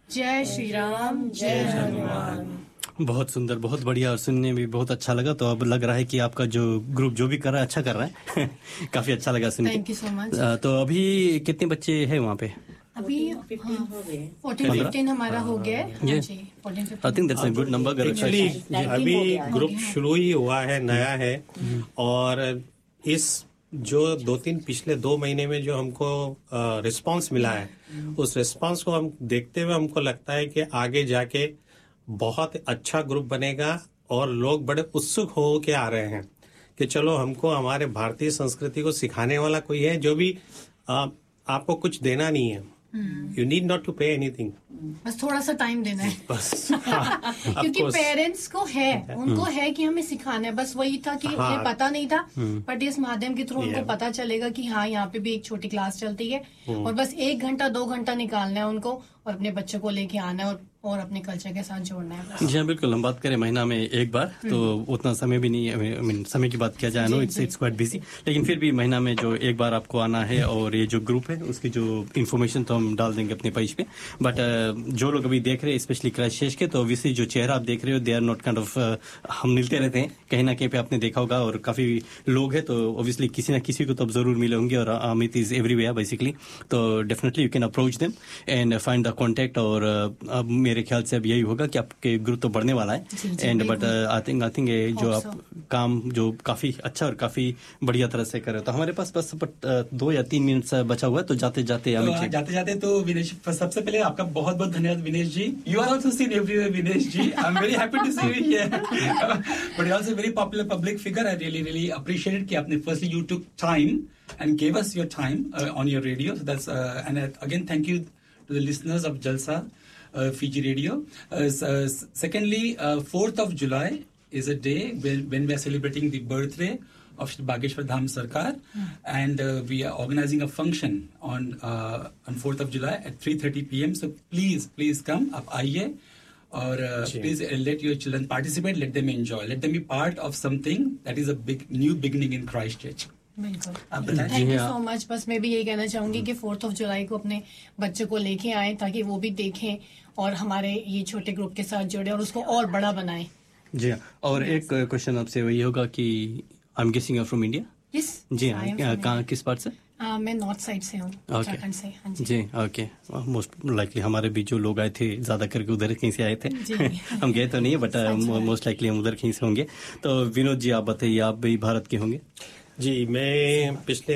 जय श्री राम, जय हनुमान। बहुत सुंदर, बहुत बढ़िया और सुनने में बहुत अच्छा लगा। तो अब लग रहा है कि आपका जो ग्रुप जो भी कर रहा है अच्छा कर रहा है काफी अच्छा लगा सुन के। Thank you so much. तो अभी कितने बच्चे हैं वहाँ पे? अभी 14-15 हमारा हो गया है। I think that's a good number. Actually अभी ग्रुप शुरू ही हुआ है, नया है। और इस जो 2-3 पिछले 2 महीने में जो हमको रिस्पांस मिला है, उस रिस्पांस को हम देखते हुए हमको लगता है कि आगे जाके बहुत अच्छा ग्रुप बनेगा और लोग बड़े उत्सुक हो के आ रहे हैं कि चलो हमको हमारे भारतीय संस्कृति को सिखाने वाला कोई है जो भी आपको कुछ देना नहीं है। You need not to pay anything, बस थोड़ा सा टाइम देना है बस। क्योंकि पेरेंट्स को है, उनको है कि हमें सिखाना है। बस वही था कि ये पता नहीं था, बट इस माध्यम के थ्रू उनको पता चलेगा कि हाँ, यहाँ पे भी एक छोटी क्लास चलती है और बस 1 घंटा 2 घंटा निकालना है उनको और अपने बच्चों को लेके आना है और अपने कल्चर के साथ जोड़ना है। जी हाँ, बिल्कुल। हम बात करें महीना में एक बार, तो उतना समय भी नहीं है। समय की बात किया जाए, नो इट्स क्वाइट बिजी, लेकिन फिर भी महीना में जो एक बार आपको आना है। और ये जो ग्रुप है उसकी जो इन्फॉर्मेशन तो हम डाल देंगे अपने पेज पे। बट जो लोग अभी देख रहे हैं, स्पेशली क्राइस्टचर्च के, तो ऑब्वियसली जो चेहरा आप देख रहे हो, they are not kind of, हम मिलते रहते हैं कहीं ना कहीं पे, आपने देखा होगा। और काफी लोग हैं, तो ऑब्वियसली किसी ना किसी को तो अब जरूर मिले होंगे। और अमित इज एवरीवेयर बेसिकली, तो definitely you can approach them and find the contact. और अब मेरे ख्याल से अब यही होगा कि आपके ग्रुप तो बढ़ने वाला है। एंड बट आई थिंक ये जो आप काम जो काफी अच्छा और काफी बढ़िया तरह से कर रहे हो। तो हमारे पास बस 2 या 3 मिनट बचा हुआ है, तो जाते जाते तो विनेश, सबसे पहले आपका बहुत बहुत धन्यवाद विनेश जी। You are also seen everywhere Vinesh ji. I am very happy to C you here, but also very popular public figure. I really appreciate कि आपने firstly you took time and gave us your time on your radio. So that's and again thank you to the listeners of Jalsa Fiji Radio. Secondly, 4th of July is a day when we are celebrating the birthday of Shri Bageshwar Dham Sarkar, and we are organizing a function on 4th of July at 3:30 p.m. So please come, आप आइए और please let your children participate, let them enjoy, let them be part of something that is a big new beginning in Christchurch. बिल्कुल, thank you so much. बस मैं भी यही कहना चाहूंगी कि 4th of July को अपने बच्चों को लेके आए, ताकि वो भी देखें और हमारे ये छोटे ग्रुप के साथ जुड़े और उसको और बड़ा बनाएं। जी हाँ। और एक क्वेश्चन आपसे वही होगा कि I am guessing from India? Yes जी हाँ। कहाँ, किस पार्ट से? मैं नॉर्थ साइड से हूँ, उत्तराखंड से। जी ओके। मोस्ट लाइकली हमारे भी जो लोग आए थे ज्यादा करके उधर कहीं से आए थे। हम गए तो नहीं, बट मोस्ट लाइकली हम उधर कहीं से होंगे। तो विनोद जी, आप बताइए, आप भी भारत के होंगे? जी, मैं पिछले